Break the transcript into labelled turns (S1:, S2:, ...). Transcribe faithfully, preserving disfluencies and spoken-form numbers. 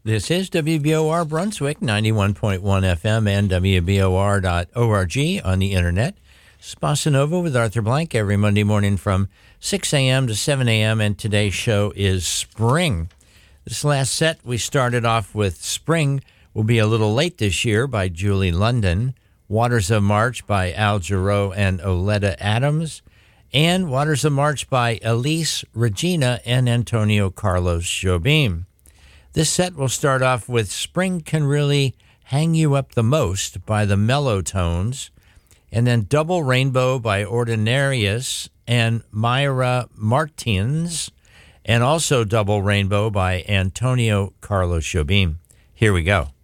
S1: This is W B O R Brunswick, ninety-one point one F M and W B O R dot org on the internet. It's Bossa Nova with Arthur Blank every Monday morning from six a.m. to seven a.m. and today's show is Spring. This last set, we started off with Spring Will Be a Little Late This Year by Julie London, Waters of March by Al Jarreau and Oleta Adams, and Waters of March by Elise Regina and Antonio Carlos Jobim. This set will start off with Spring Can Really Hang You Up the Most by the Mellow Tones, and then Double Rainbow by Ordinarius and Myra Martins, and also Double Rainbow by Antonio Carlos Jobim. Here we go.